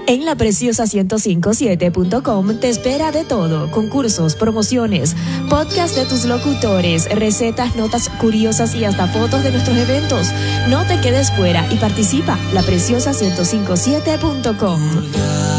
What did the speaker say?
En lapreciosa1057.com te espera de todo: concursos, promociones, podcast de tus locutores, recetas, notas curiosas y hasta fotos de nuestros eventos. No te quedes fuera y participa. lapreciosa1057.com.